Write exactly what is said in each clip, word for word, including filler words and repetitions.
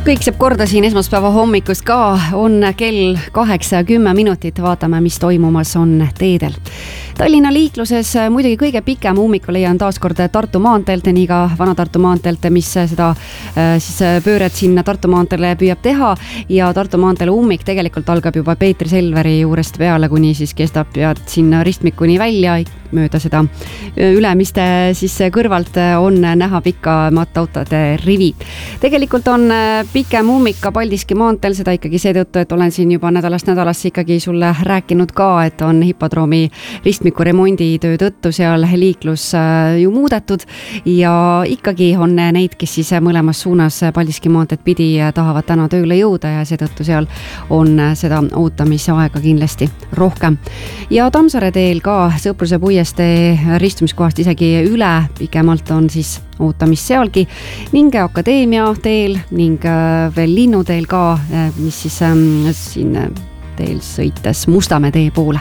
Kõik saab korda siin esmaspäeva hommikus ka, on kell kaheksa ja kümme minutit, vaatame, mis toimumas on teedel. Tallinna liikluses muidugi kõige pikem ummiku leian taaskord Tartu maanteelt, nii ka Vana-Tartu maanteelt, mis seda siis pööret sinna Tartu maanteele püüab teha ja Tartu maanteele ummik tegelikult algab juba Peetri Selveri juurest peale, kuni siis kestab ja sinna ristmikuni välja mööda seda ülemiste siis kõrvalt on näha pikkamat autode rivi. Tegelikult on pikem ummik ka Paldiski maanteel, seda ikkagi seetõttu, et olen siin juba nädalast nädalasse ikkagi sulle rääkinud ka, et on hipodroomi ristmiku remonditöö tõttu seal liiklus ju muudetud ja ikkagi on neid, kes siis mõlemas suunas Paldiski maanteed pidi tahavad täna tööle jõuda ja seetõttu seal on seda ootamise aega kindlasti rohkem. Ja Tammsaare teel ka Sõpruse puiestee ristumiskohast isegi üle pikemalt on siis ootamist sealgi ning Akadeemia teel ning veel Linnuteel ka, mis siis siin teel sõites Mustamäe tee poole.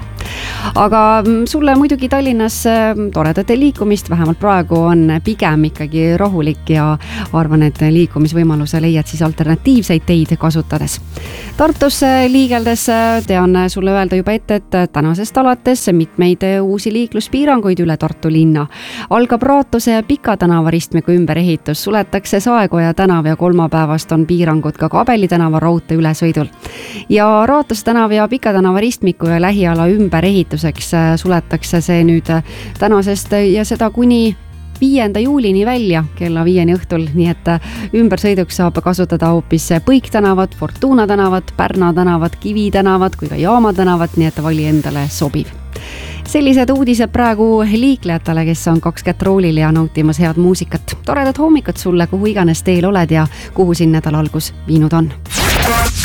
Aga sulle muidugi Tallinnas toredate liikumist, vähemalt praegu on pigem ikkagi rahulik ja arvan, et liikumisvõimaluse leiad siis alternatiivseid teid kasutades. Tartus liigeldes tean sulle öelda juba ette, et tänasest alates mitmeid uusi liikluspiiranguid üle Tartu linna. Algab Raatuse ja Pika tänava ristmiku ümberehitus, suletakse Saekoja tänav ja kolmapäevast on piirangud ka Kabeli tänava raudtee ülesõidul. Ja Raatuse tänav ja Pika tänava ristmiku ja lähiala ümberehituseks suletakse see nüüd tänasest ja seda kuni viienda juulini välja kella viieni õhtul, nii et ümbersõiduks saab kasutada hoopis Põik tänavat, Fortuna tänavat, Pärna tänavat, Kivi tänavat kui ka Jaama tänavat, nii et vali endale sobiv. Sellised uudised praegu liiklejatele, kes on kaks kätt roolil ja nautimas head muusikat. Toredat hommikut sulle, kuhu iganes teel oled ja kuhu siin nädala algus viinud on.